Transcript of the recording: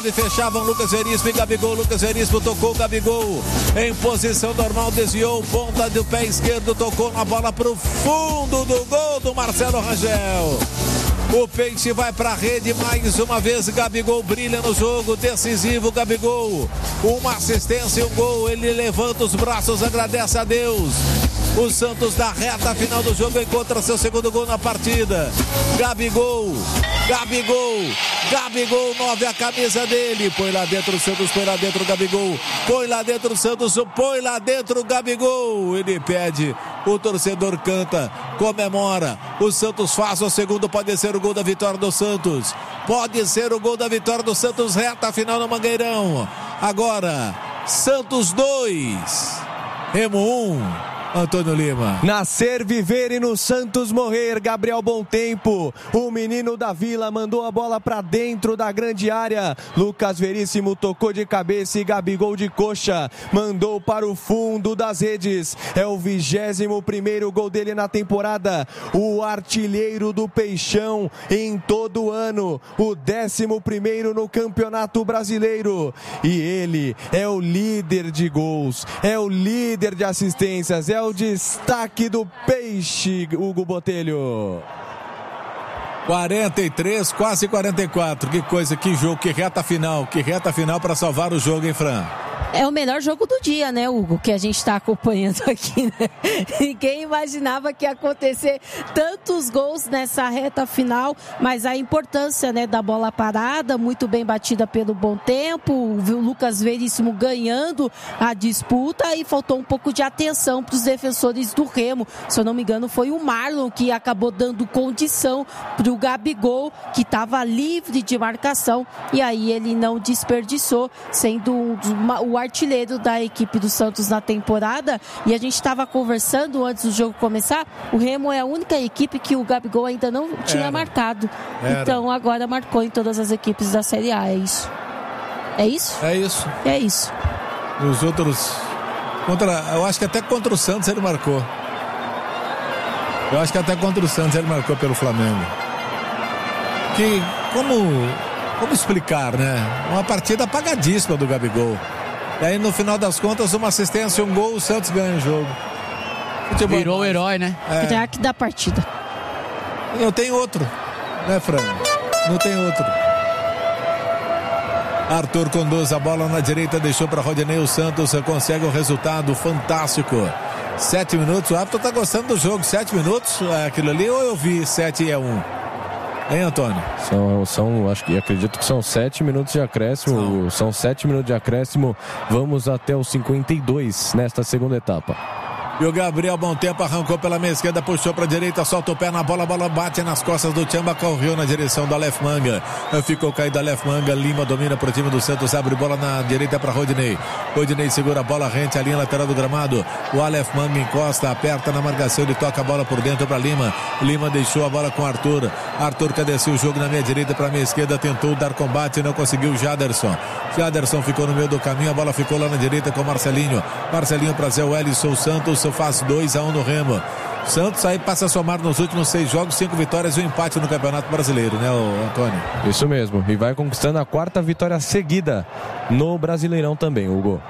Fechavam Lucas Veríssimo e Gabigol. Lucas Veríssimo tocou, Gabigol em posição normal, desviou, ponta do pé esquerdo, tocou na bola pro fundo do gol do Marcelo Rangel. O Peixe vai pra rede mais uma vez. Gabigol brilha no jogo, decisivo. Gabigol, uma assistência e um gol. Ele levanta os braços, agradece a Deus. O Santos da reta final do jogo encontra seu segundo gol na partida. Gabigol, 9 a camisa dele. Põe lá dentro o Santos, põe lá dentro o Gabigol. Põe lá dentro o Santos, põe lá dentro o Gabigol. Ele pede, o torcedor canta, comemora. O Santos faz o segundo, pode ser o gol da vitória do Santos. Pode ser o gol da vitória do Santos, reta final no Mangueirão. Agora, Santos 2, Remo 1. Antônio Lima. Nascer, viver e no Santos morrer. Gabriel Bontempo, o menino da Vila, mandou a bola pra dentro da grande área. Lucas Veríssimo tocou de cabeça e Gabigol de coxa mandou para o fundo das redes. É o 21º gol dele na temporada. O artilheiro do Peixão em todo o ano. O 11º no Campeonato Brasileiro. E ele é o líder de gols, é o líder de assistências, é o destaque do Peixe, Hugo Botelho. 43, quase 44. Que coisa, que jogo, que reta final para salvar o jogo, hein, Fran? É o melhor jogo do dia, né, Hugo? Que a gente está acompanhando aqui, né? Ninguém imaginava que ia acontecer tantos gols nessa reta final, mas a importância, né, da bola parada, muito bem batida pelo Bontempo, o Lucas Veríssimo ganhando a disputa e faltou um pouco de atenção para os defensores do Remo. Se eu não me engano, foi o Marlon que acabou dando condição para o Gabigol, que estava livre de marcação, e aí ele não desperdiçou, sendo o artilheiro da equipe do Santos na temporada. E a gente estava conversando antes do jogo começar, o Remo é a única equipe que o Gabigol ainda não tinha marcado. Então agora marcou em todas as equipes da Série A. É isso? É isso? É isso. É isso. Os outros, eu acho que até contra o Santos ele marcou. Pelo Flamengo. Que, como explicar, né? Uma partida apagadíssima do Gabigol. E aí, no final das contas, uma assistência, um gol, o Santos ganha o jogo. Futebol virou o herói, né? Craque da partida. Não tem outro, né, Fran? Não tem outro. Arthur conduz a bola na direita, deixou para Rodinei. O Santos consegue um resultado fantástico. 7 minutos, o árbitro tá gostando do jogo. 7 minutos, aquilo ali, ou eu vi 7-1? Hein, Antônio? Acredito que são 7 minutos de acréscimo. São 7 minutos de acréscimo. Vamos até os 52 nesta segunda etapa. E o Gabriel Bontempo arrancou pela meia esquerda, puxou para a direita, solta o pé na bola, a bola bate nas costas do Tchamba, correu na direção do Aleph Manga. Ficou caído Aleph Manga, Lima domina para o time do Santos, abre bola na direita para Rodinei. Rodinei segura a bola, rente a linha lateral do gramado. O Aleph Manga encosta, aperta na marcação, ele toca a bola por dentro para Lima. Lima deixou a bola com Arthur. Arthur cadeceu o jogo na meia direita para a meia esquerda, tentou dar combate, não conseguiu. Jaderson ficou no meio do caminho, a bola ficou lá na direita com Marcelinho para Zé Wellison. Santos faz 2-1 no Remo. Santos aí passa a somar nos últimos 6 jogos 5 vitórias e um empate no Campeonato Brasileiro, né, Antônio? Isso mesmo, e vai conquistando a 4ª vitória seguida no Brasileirão também, Hugo.